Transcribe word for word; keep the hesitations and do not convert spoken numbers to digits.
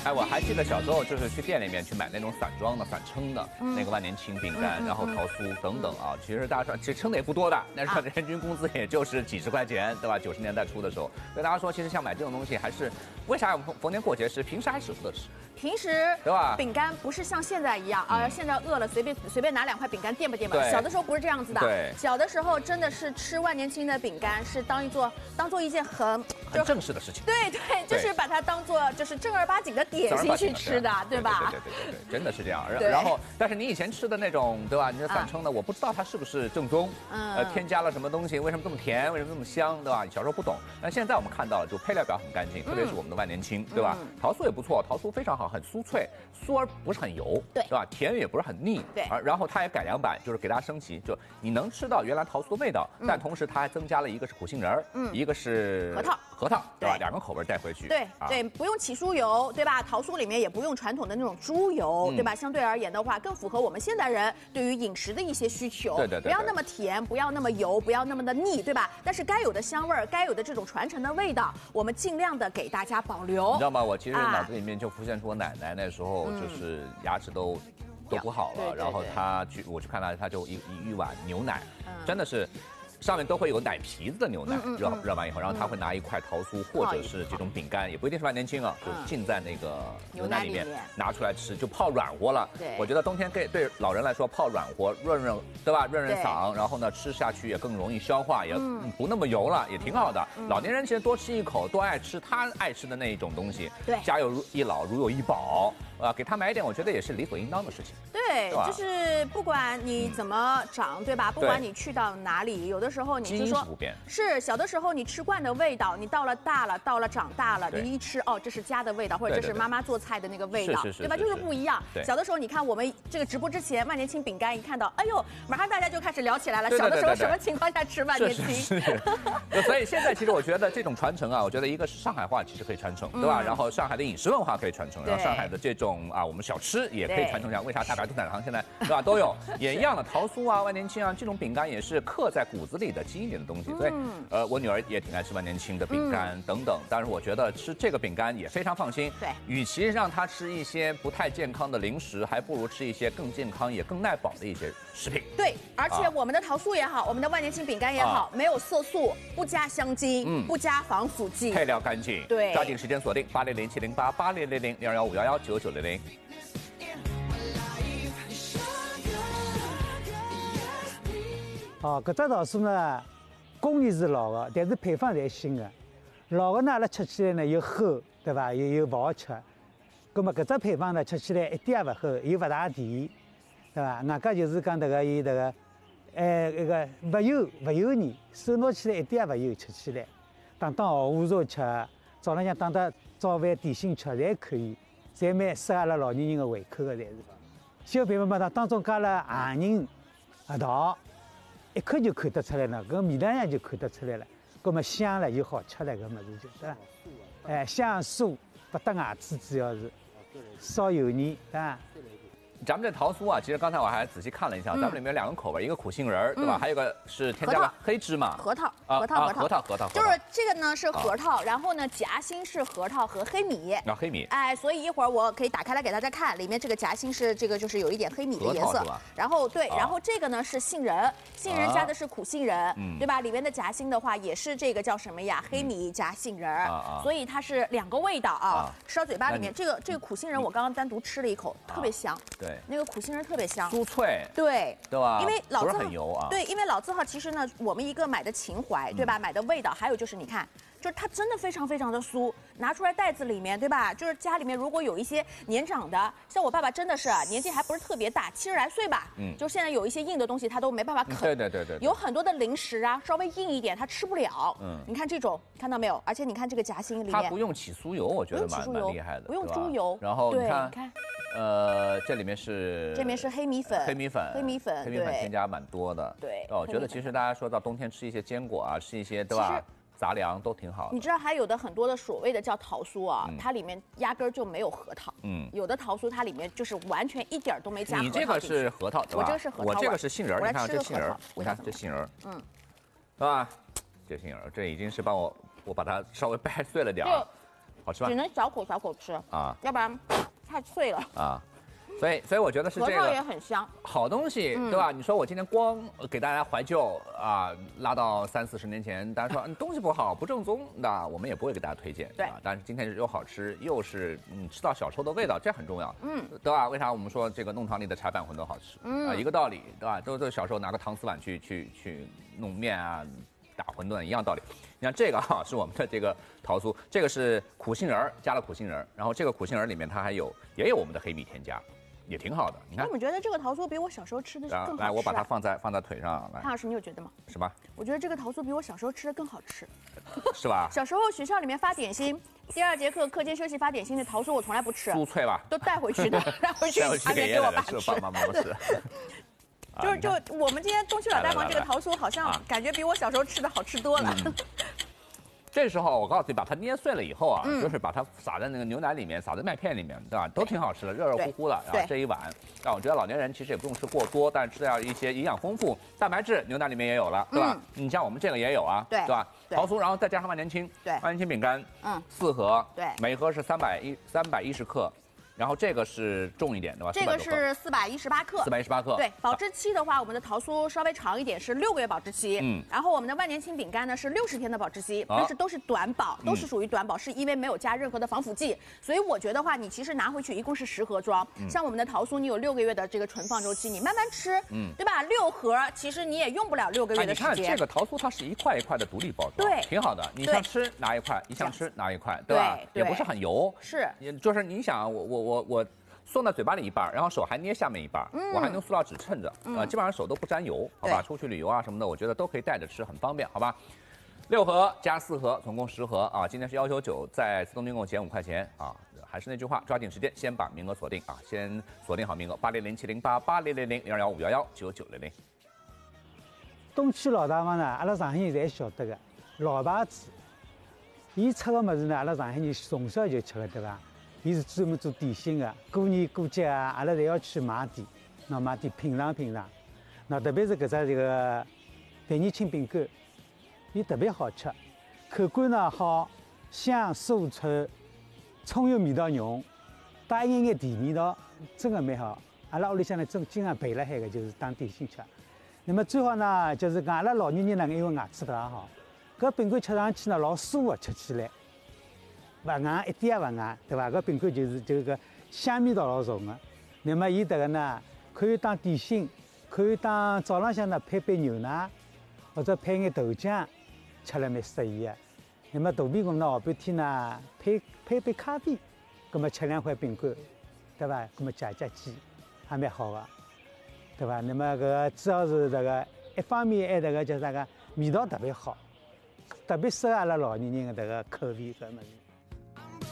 哎，我还记得小时候就是去店里面去买那种散装的、散称的、嗯、那个万年青饼干，嗯、然后桃酥等等啊。其实大家说，其实称的也不多的，那时候人均工资也就是几十块钱，对吧？九十年代初的时候，所以大家说，其实像买这种东西还是，为啥我们逢年过节吃，平时还舍不得吃？ 平时对吧？ 饼干不是像现在一样啊，现在饿了随便随便拿两块饼干垫吧垫吧。小的时候不是这样子的。 对。 小的时候真的是吃万年青的饼干是当一做当做一件很很正式的事情。 对对，就是把它当做就是正儿八经的点心去吃的，对吧？ 对对对对对，真的是这样。然后，但是你以前吃的那种，对吧？你的散称的，我不知道它是不是正宗，呃，添加了什么东西？为什么这么甜？为什么这么香？对吧？小时候不懂，但现在我们看到了，就配料表很干净，特别是我们的万年青，对吧？桃酥也不错，桃酥非常好，很酥脆。酥而不是很油， 对， 对吧？甜也不是很腻， 对。 而然后它也改良版，就是给大家升级，就你能吃到原来桃酥的味道，嗯、但同时它还增加了一个是苦杏仁，嗯，一个是核桃， 核桃，对吧？两个口味带回去， 对、啊、对，不用起酥油，对吧？桃酥里面也不用传统的那种猪油，嗯、对吧？相对而言的话，更符合我们现代人对于饮食的一些需求， 对对 对, 对， 不要那么甜，不要那么油，不要那么的腻，对吧？但是该有的香味儿，该有的这种传承的味道，我们尽量的给大家保留。 你知道吗？我其实脑子里面就浮现出我奶奶那时候。就是牙齿都都不好了，然后他去我去看他，他就一一碗牛奶，真的是。上面都会有奶皮子的牛奶，热热完以后，然后他会拿一块桃酥或者是这种饼干，也不一定是万年青啊，就浸在那个牛奶里面，拿出来吃，就泡软和了。 对， 我觉得冬天给对老人来说泡软和，润润，对吧？润润嗓，然后呢吃下去也更容易消化，也不那么油了，也挺好的。老年人其实多吃一口，多爱吃他爱吃的那一种东西。 对， 家有一老，如有一宝。啊，给他买一点，我觉得也是理所应当的事情。 对，就是不管你怎么长，对吧？不管你去到哪里，有的时候你就说，是小的时候你吃惯的味道，你到了大了，到了长大了，你一吃哦，这是家的味道，或者这是妈妈做菜的那个味道，对吧？就是不一样。小的时候你看我们这个直播之前，万年青饼干一看到，哎呦，马上大家就开始聊起来了。小的时候什么情况下吃万年青？ 所以现在其实我觉得这种传承啊，我觉得一个是上海话其实可以传承，对吧？然后上海的饮食文化可以传承，然后上海的这种。啊，我们小吃也可以传承下。为啥大白兔奶糖现在对吧都有，也一样的桃酥啊、万年青啊这种饼干也是刻在骨子里的基因里的东西。所以，呃，我女儿也挺爱吃万年青的饼干等等。但是我觉得吃这个饼干也非常放心。 对， 与其让她吃一些不太健康的零食，还不如吃一些更健康也更耐饱的一些食品。 对，而且我们的桃酥也好，我们的万年青饼干也好，没有色素，不加香精，嗯，不加防腐剂， 配料干净。 对， 抓紧时间锁定八零零七零八八零零零零幺五幺幺九九零零。 哦，搿只桃酥呢，工艺是老的，但是配方侪新的。老的呢，阿拉吃起来呢又齁，对伐？又又勿好吃。葛末搿只配方呢，吃起来一点也勿齁，又勿大甜，对伐？外加就是讲迭个伊迭个，哎，那个勿油勿油腻，手拿起来一点也勿油，吃起来当当下午茶吃，早浪向当当早饭点心吃，侪可以，侪蛮适合阿拉老年人的胃口的，侪是。小配方嘛，它当中加了杏仁、核桃。一看就看得出来了，搿味道上就看得出来了，搿么香了就好吃了，搿物事就对伐？哎，香酥不得牙齿，主要是少油腻啊。 咱们这桃酥啊，其实刚才我还仔细看了一下，咱们里面有两个口味，一个苦杏仁，对吧？还有一个是添加了黑芝麻、 核桃、核桃、 核桃、核桃、核桃， 就是这个呢是核桃，然后呢夹心是核桃和黑米。 啊，黑米。 哎，所以一会儿我可以打开来给大家看，里面这个夹心是这个就是有一点黑米的颜色。然后对，然后这个呢是杏仁，杏仁加的是苦杏仁，对吧？里面的夹心的话也是这个叫什么呀？黑米加杏仁，所以它是两个味道啊，吃到嘴巴里面。这个这个苦杏仁我刚刚单独吃了一口，特别香。 对， 那个苦杏仁特别香， 酥脆， 对对吧？ 因为老字号很油啊， 对，因为老字号其实呢，我们一个买的情怀，对吧？买的味道，还有就是你看，就是它真的非常非常的酥，拿出来袋子里面，对吧？就是家里面如果有一些年长的，像我爸爸真的是年纪还不是特别大，七十来岁吧，嗯，就现在有一些硬的东西他都没办法啃， 对对对对， 有很多的零食啊，稍微硬一点他吃不了，嗯，你看这种看到没有？而且你看这个夹心里面， 它不用起酥油，我觉得蛮蛮厉害的， 不用猪油， 然后你看。呃，这里面是这面是黑米粉， 黑米粉， 黑米粉， 黑米粉添加蛮多的。 对， 哦，我觉得其实大家说到冬天吃一些坚果啊，吃一些对吧？杂粮都挺好的。 你知道还有的很多的所谓的叫桃酥啊，嗯、它里面压根儿就没有核桃。嗯，有的桃酥它里面就是完全一点都没加核桃。 你这个是核桃， 我这个是核桃， 我这个是杏仁。你看这杏仁， 你看这杏仁，嗯，是吧？这杏仁，这已经是帮我我把它稍微掰碎了点儿。 好吃吧？ 只能小口小口吃啊，要不然太脆了啊。 所以，所以我觉得是这个核桃也很香， 好东西，嗯、对吧？你说我今天光给大家怀旧啊，拉到三四十年前，大家说、嗯、东西不好、不正宗，那我们也不会给大家推荐， 对啊。但是今天又好吃，又是嗯吃到小时候的味道，这很重要，嗯，对吧？为啥我们说这个弄堂里的柴板馄饨好吃？嗯啊，一个道理，对吧？都都小时候拿个搪瓷碗去去去弄面啊。打馄饨一样道理，你看这个哈、啊、是我们的这个桃酥，这个是苦杏仁加了苦杏仁，然后这个苦杏仁里面它还有也有我们的黑米添加，也挺好的。你看， 我们觉得这个桃酥比我小时候吃的更好吃、啊。 来，我把它放在放在腿上来。 潘老师，你有觉得吗？ 是吧？ 我觉得这个桃酥比我小时候吃的更好吃， 是吧？ 小时候学校里面发点心，第二节课课间休息发点心的桃酥我从来不吃， 酥脆吧？ 都带回去的，带回去还没给我爸吃。 爸爸妈妈吃。 就是就我们今天东区老大王这个桃酥，好像感觉比我小时候吃的好吃多了。 嗯、这时候我告诉你，把它捏碎了以后啊，嗯、就是把它撒在那个牛奶里面，撒在麦片里面，对吧？都挺好吃的，热热乎乎的。然后这一碗，啊，我觉得老年人其实也不用吃过多，但是吃掉一些营养丰富，蛋白质牛奶里面也有了，对吧？嗯、你像我们这个也有啊， 对对吧？桃酥，然后再加上万年青， 对， 万年青饼干，嗯，四盒， 对， 每盒是三百一三百一十克。然后这个是重一点的吧？ 这个是四百一十八克。 四百一十八克。 对，保质期的话，我们的桃酥稍微长一点，是六个月保质期。嗯。然后我们的万年青饼干呢是六十天的保质期，但是都是短保，都是属于短保，是因为没有加任何的防腐剂。所以我觉得话，你其实拿回去一共是十盒装。嗯。像我们的桃酥，你有六个月的这个存放周期，你慢慢吃，嗯，对吧？六盒其实你也用不了六个月的时间。 你看这个桃酥，它是一块一块的独立包装， 对， 挺好的。你想吃拿一块，你想吃拿一块，对吧？也不是很油。 是。 就是你想，我我我我。送到嘴巴里一半，然后手还捏下面一半，嗯、我还用塑料纸衬着，嗯、呃，基本上手都不沾油，好吧？出去旅游啊什么的，我觉得都可以带着吃，很方便，好吧？六盒加四盒，总共十盒啊！今天是幺九九，在自动订购减五块钱啊！还是那句话，抓紧时间，先把名额锁定啊！先锁定好名额，八零零七零八八零零零零二幺五幺幺九九零零。 东区老大王呢，阿拉上海人侪晓得个老牌子，伊出个物事呢，阿拉上海人从小就吃个，对伐？伊是专门做点心的，过年过节啊，阿拉侪要去买点，那买点品尝品尝。那特别是搿只这个万年青饼干，伊特别好吃，口感呢好，香酥脆，葱油味道浓，带一眼眼甜味道，真的蛮好。阿拉屋里向呢，真经常备辣海个，就是当点心吃。那么最好呢，就是讲阿拉老年人呢，因为牙齿不大好，搿饼干吃上去呢老酥个，吃起来。不硬，一点也不硬，对吧？搿饼干就是这个香味道老重的。那么伊这个呢，可以当点心，可以当早浪向呢配杯牛奶，或者配眼豆浆，吃了蛮适宜的。那么大便功呢，下半天呢配配杯咖啡，葛么吃两块饼干，对吧？葛么解解饥，还蛮好的，对吧？那么搿个主要是这个一方面还这个叫啥个味道特别好，特别适合阿拉老年人的这个口味搿物事。